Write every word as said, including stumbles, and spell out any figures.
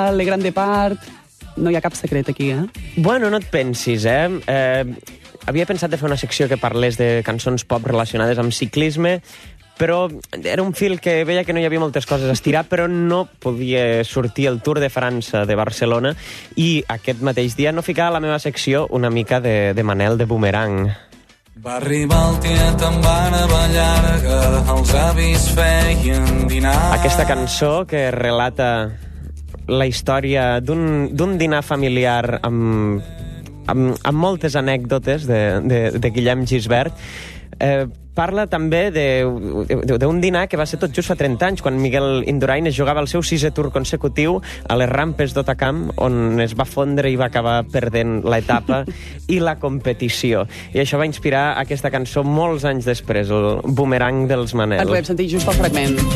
Le Grande Part... No hi ha cap secret aquí, eh? Bueno, no et pensis, eh? eh havia pensat de fer una secció que parlés de cançons pop relacionades amb ciclisme, però era un fil que veia que no hi havia moltes coses a estirar, però no podia sortir el Tour de França de Barcelona, i aquest mateix dia no ficava a la meva secció una mica de, de Manel de Boomerang. Va arribar el tiet amb barba llarga, els avis feien dinar. Aquesta cançó que relata la història d'un dinar familiar amb, amb, amb moltes anècdotes de, de, de Guillem Gisbert, eh, parla també d'un dinar que va ser tot just fa trenta anys, quan Miguel Indurain es jugava el seu sisè Tour consecutiu a les rampes d'Otacam, on es va fondre i va acabar perdent l'etapa i la competició. I això va inspirar aquesta cançó molts anys després, el Boomerang dels Manel. Ens ho hem sentit just pel fragment.